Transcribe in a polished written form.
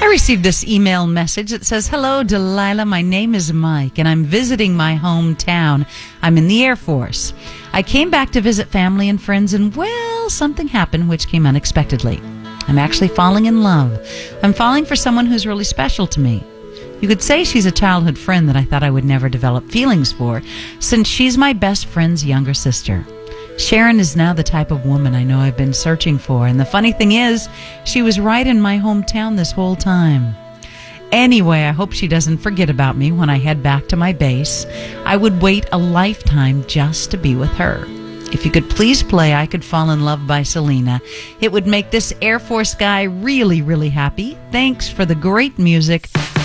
I received this email message that says, "Hello, Delilah. My name is Mike, and I'm visiting my hometown. I'm in the Air Force. I came back to visit family and friends, and, well, something happened which came unexpectedly. I'm actually falling in love. I'm falling for someone who's really special to me. You could say she's a childhood friend that I thought I would never develop feelings for, since she's my best friend's younger sister. Sharon is now the type of woman I know I've been searching for, and the funny thing is, she was right in my hometown this whole time. Anyway, I hope she doesn't forget about me when I head back to my base. I would wait a lifetime just to be with her. If you could please play I Could Fall in Love by Selena, it would make this Air Force guy really, really happy. Thanks for the great music."